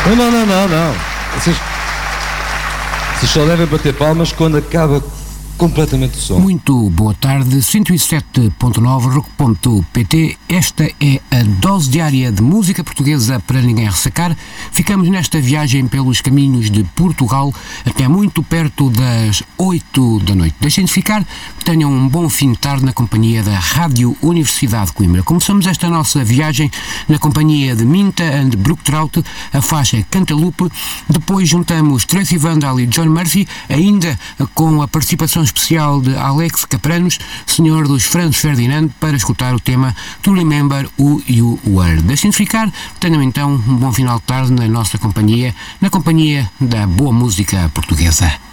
Não. Vocês só devem bater palmas quando acaba completamente o som. Muito boa tarde, 107.9 rock.pt. Esta é a dose diária de música portuguesa para ninguém ressacar. Ficamos nesta viagem pelos caminhos de Portugal até muito perto das 8 da noite. Deixem-se ficar, tenham um bom fim de tarde na companhia da Rádio Universidade de Coimbra. Começamos esta nossa viagem na companhia de Minta and Brook Trout, a faixa Cantaloupe. Depois juntamos Tracy Vandal e John Murphy, ainda com a participação especial de Alex Capranos, senhor dos Franz Ferdinand, para escutar o tema To Remember Who You Were. Deixem-se ficar, tenham então um bom final de tarde na nossa companhia, na companhia da boa música portuguesa.